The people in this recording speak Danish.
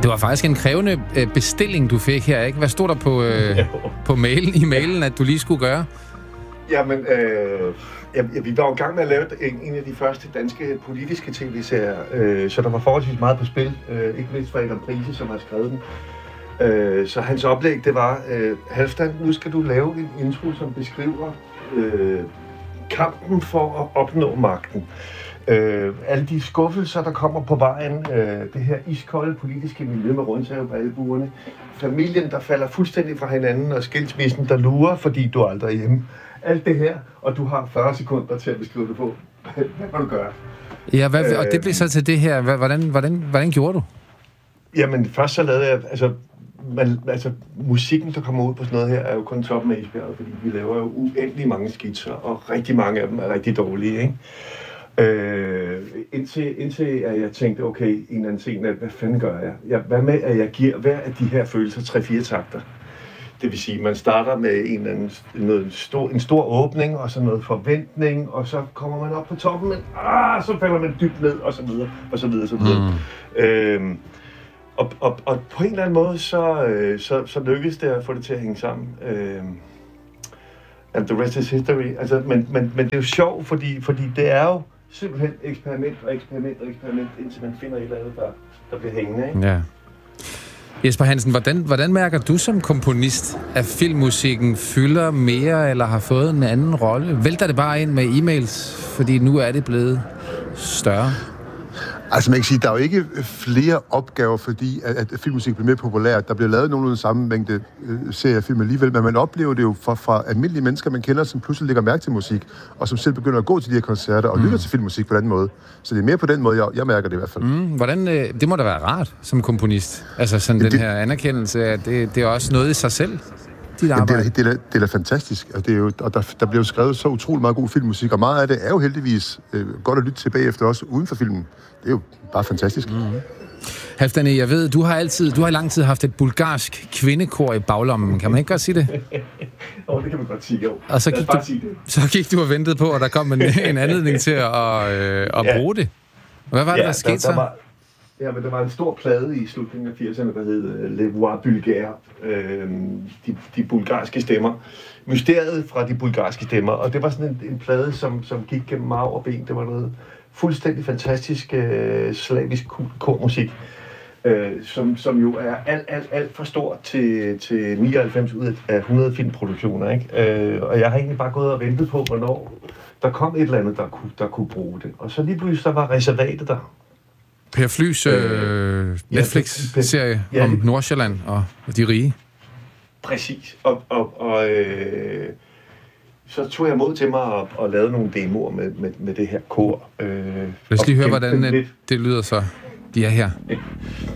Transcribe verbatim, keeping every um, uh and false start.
Det var faktisk en krævende øh, bestilling, du fik her, ikke? Hvad stod der på, øh, på mailen, i mailen, at du lige skulle gøre? Jamen, øh, ja, vi var jo i gang med at lave en, en af de første danske politiske tv-serier, øh, så der var forholdsvis meget på spil. Øh, ikke mindst for Adam Prise, som har skrevet den. Øh, så hans oplæg, det var, øh, Halfdan, nu skal du lave en intro, som beskriver øh, kampen for at opnå magten. Øh, alle de skuffelser, der kommer på vejen, øh, det her iskolde politiske miljø med rundsav på albuerne, familien, der falder fuldstændig fra hinanden, og skilsmissen, der lurer, fordi du aldrig er hjemme. Alt det her, og du har fyrre sekunder til at beskrive det på. Hvad må du gøre? Ja, hvad, og det blev så til det her. Hvordan, hvordan, hvordan gjorde du? Jamen, først så lavede jeg, altså, man, altså, musikken, der kommer ud på sådan noget her, er jo kun toppen af isbjerget, fordi vi laver jo uendelig mange skitser, og rigtig mange af dem er rigtig dårlige, ikke? Øh, indtil, indtil at jeg tænkte, okay, en eller anden ting, hvad fanden gør jeg? jeg? Hvad med, at jeg giver hver af de her følelser tre-fire takter? Det vil sige, at man starter med en, eller anden, noget stor, en stor åbning, og så noget forventning, og så kommer man op på toppen, men ah, så falder man dybt ned, og så videre, og så videre, og så videre. Mm. Øhm, og, og, og på en eller anden måde, så, så, så lykkedes det at få det til at hænge sammen. Øhm, and the rest is history. Altså, men, men, men det er jo sjovt, fordi, fordi det er jo simpelthen eksperiment og eksperiment og eksperiment, indtil man finder et eller andet, der, der bliver hængende, ikke? Ja. Jesper Hansen, hvordan, hvordan mærker du som komponist, at filmmusikken fylder mere eller har fået en anden rolle? Vælter det bare ind med e-mails, fordi nu er det blevet større? Altså man kan sige, der er jo ikke flere opgaver, fordi at, at filmmusik bliver mere populær. Der bliver lavet nogenlunde samme mængde øh, seriefilm alligevel, men man oplever det jo fra, fra almindelige mennesker, man kender, som pludselig lægger mærke til musik, og som selv begynder at gå til de her koncerter og mm. lytter til filmmusik på den måde. Så det er mere på den måde, jeg, jeg mærker det i hvert fald. Mm. Hvordan, øh, det må da være rart som komponist, altså sådan det, den her anerkendelse, at det, det er også noget i sig selv. Jamen, det, er, det, er, det er da fantastisk, og, det er jo, og der, der bliver jo skrevet så utrolig meget god filmmusik, og meget af det er jo heldigvis øh, godt at lytte tilbage efter også uden for filmen. Det er jo bare fantastisk. Mm-hmm. Halfdan, jeg ved, du har altid, du har i lang tid haft et bulgarsk kvindekor i baglommen. Kan man ikke godt sige det? Åh, oh, det kan man godt sige, jo. Og så gik, du, så gik du og ventede på, at der kom en, en anledning til at, øh, at ja. bruge det. Hvad var det, ja, der skete der, der så? Var, ja, men der var en stor plade i slutningen af firserne, der hed Le Voix Bulgare, øh, de, de bulgarske stemmer. Mysteriet fra de bulgarske stemmer. Og det var sådan en, en plade, som, som gik gennem marv og ben. Det var noget fuldstændig fantastisk øh, slavisk kormusik, øh, som, som jo er alt, alt, alt for stort til, til nioghalvfems ud af hundrede filmproduktioner, ikke? Øh, og jeg har egentlig bare gået og ventet på, hvornår der kom et eller andet, der kunne, der kunne bruge det. Og så lige pludselig, der var reservatet der. Per Flys øh, Netflix-serie ja, om Nordsjælland og de rige. Præcis. Og, og, og øh, så tog jeg mod til mig og, og lavede nogle demoer med, med, med det her kor. Øh, Lad os lige høre, hvordan det, det lyder så. De er her.